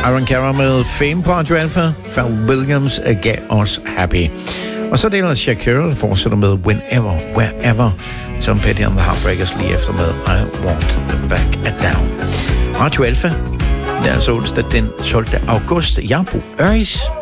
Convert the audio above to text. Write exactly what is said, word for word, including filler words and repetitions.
Aaron Carter med Fame på Radio Alpha. Pharrell Williams gav os Happy. Og så deler Shakira, der fortsætter med Whenever, Wherever. Tom Petty and the Heartbreakers lige efter med I Want to Back It Down. Radio Alpha. Det er altså onsdag den tolvte august. Jeg er Bo Øris.